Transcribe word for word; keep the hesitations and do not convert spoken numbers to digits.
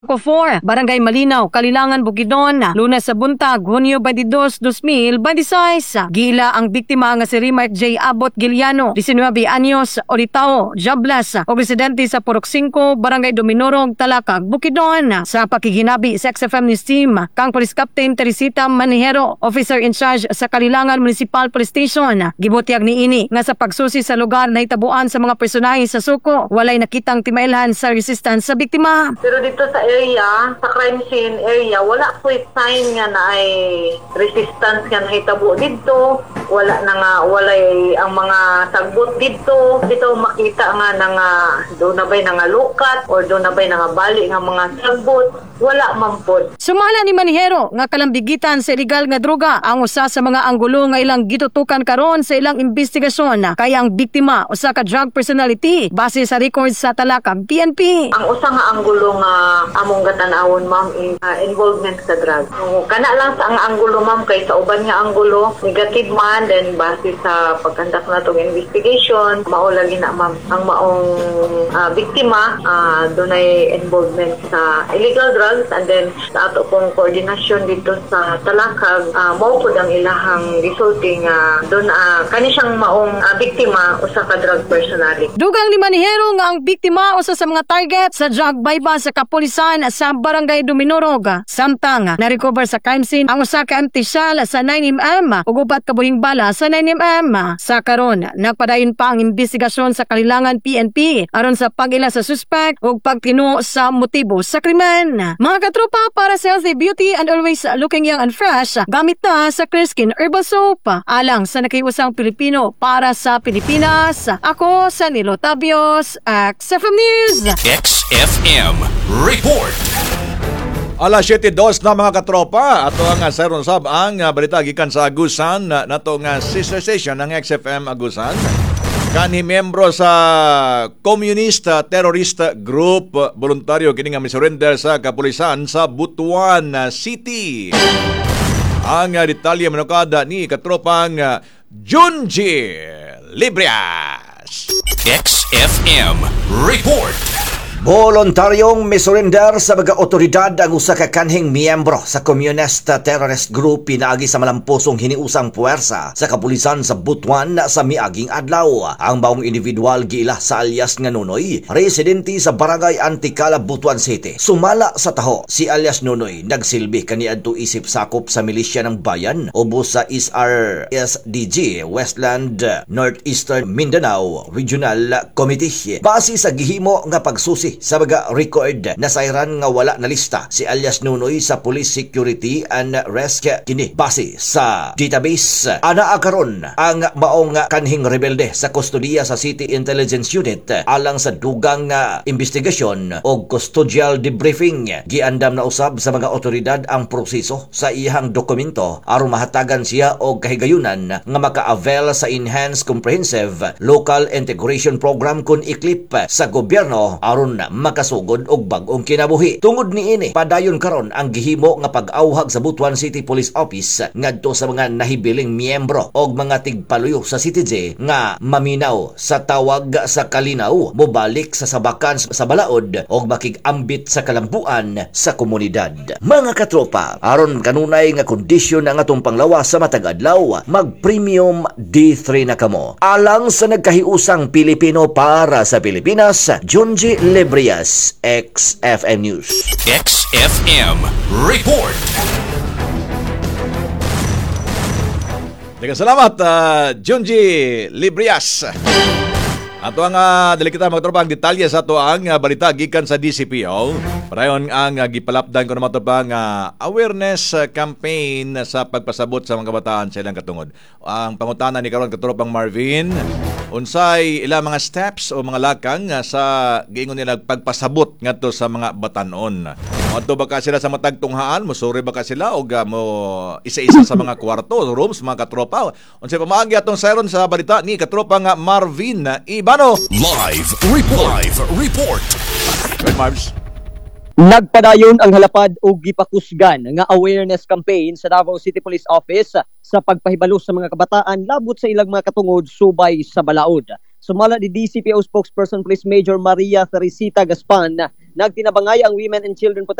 four, Barangay Malinaw, Kalilangan, Bukidnon, Lunes sa buntag, Hunyo twenty-dos, two thousand twenty-six. Gila ang biktima nga si Rimark J. Abot Giliano, nineteen anyos, Olitao, Jablas, o residente sa Purok five, Barangay Dominorog, Talakag, Bukidnon. Sa pakiginabi sa X F M News Team, kang Police Captain Teresita Manihero, officer in charge sa Kalilangan Municipal Police Station, gibutyag ni ini nga sa pagsusi sa lugar na itabuan sa mga personahe sa suko, walay nakitang timailhan sa resistance sa biktima. Pero dito sa area, sa crime scene area, wala po sign nga na ay resistance nga nahitabo dito. Wala na nga, walay ang mga sagbot dito. Dito makita nga na nga, doon na ba'y nga lukat or doon na ba'y nga bali nga mga sagbot. Wala man po. Sumala ni Manihero nga kalambigitan sa illegal nga droga ang usa sa mga anggulo nga ilang gitutukan karon sa ilang investigasyon. Kaya ang biktima usa ka drug personality base sa records sa Talakag P N P. Ang usa nga anggulo nga among gatanawon ma'am is uh, involvement sa drug. So, kana lang sa ang anggulo ma'am kay sa uban nga anggulo negative man, then base sa pagkandak natong investigation mao lagi na ma'am ang maong uh, biktima uh, dunay involvement sa illegal drugs. And then sa ato pong koordinasyon dito sa Talakag, uh, mao po ang ilahang resulting uh, doon uh, kani siyang maong uh, biktima usa ka drug personality. Dugang ni Manihero nga ang biktima usa sa mga target sa drug bypass sa kapulisan sa Barangay Dominorog. Samtang na-recover sa crime scene ang usa ka empty shell sa nine millimeter ug upat ka buhing bala sa nine millimeter. Sa karon, nagpadayon pa ang investigasyon sa Kalilangan P N P aron sa pag-ila sa suspect ug pagtinuo sa motibo sa krimen. Mga katropa, para sa healthy beauty and always looking young and fresh, gamit na sa Clear Skin Herbal Soap. Alang sa nakiusang Pilipino para sa Pilipinas, ako sa Nilo Tabios, X F M News. X F M Report. Alas siyete dos na mga katropa. Ato ang Siron Sab ang balita gikan sa Agusan nato nga sister station ng X F M Agusan. Kani membro sa komunista terorista group voluntaryo kini nga misurrender sa kapulisan sa Butuan City. Ang detalye manukada ni katropang Junji Librias. X F M Report. Voluntaryong misurrender sa mga otoridad ang usa ka kanhing miyembro sa Communist Terrorist Group pinaagi sa malampusong hiniusang puwersa sa kapulisan sa Butuan sa miaging adlaw. Ang baong individual giila sa alias nga Nunoy, residente sa Barangay Antikala, Butuan City. Sumala sa taho, si alias Nunoy nagsilbi kaniadto isip sakop sa milisya ng bayan ubos sa S R S D G Westland Northeastern Mindanao Regional Committee. Base sa gihimo nga pagsusi sa mga record na sayran nga wala na lista si alias Nunoy sa Police Security and Rescue kini base sa database. Ana karon ang maong kanhing rebelde sa kustodiya sa City Intelligence Unit alang sa dugang nga investigasyon o custodial debriefing. Giandam na usab sa mga otoridad ang proseso sa iyang dokumento aron mahatagan siya og kahigayunan nga maka-avail sa Enhanced Comprehensive Local Integration Program kun iklip sa gobyerno aron makasugod og bag-ong kinabuhi. Tungod niini, padayon karon ang gihimo nga pag-awhag sa Butuan City Police Office ngadto sa mga nahibiling miyembro og mga tigpaluyo sa City J nga maminaw sa tawag sa kalinaw, mobalik sa sabakan sa balaod og makig-ambit sa kalambuan sa komunidad. Mga katropa, aron kanunay nga kondisyon ang atong panglawas sa matag adlaw, mag-premium D three na kamo. Alang sa nagkahiusang Pilipino para sa Pilipinas, Junji Librias, X F M News. X F M Report. Daghang salamat, uh, Junji Librias. Ato ang uh, delikita mga tropa ang detalye sa ato ang uh, balita gikan sa D C P O. Parayon ang uh, gipalapdan ko naman ito pang uh, awareness uh, campaign sa pagpasabot sa mga kabataan sa ilang katungod. Ang pangutana ni karon katropang Marvin, unsay ilang mga steps o mga lakang uh, sa giingon nila pagpasabot ngadto sa mga batanon. Adto ba ka sila sa matag tunghaan, mosuri ba ka sila o uh, mo isa-isa sa mga kwarto, rooms mga katropa. Unsay pamaagi atong sayron sa balita ni katropang uh, Marvin uh, Ibano. Live report. Live report. Good, Marbs. Nagpadayon ang halapad o gipakusgan nga awareness campaign sa Davao City Police Office sa pagpahibalo sa mga kabataan labot sa ilang mga katungod subay sa balaod. Sumala ni D C P O spokesperson Police Major Maria Teresita Gaspan nagtinabangay ang Women and Children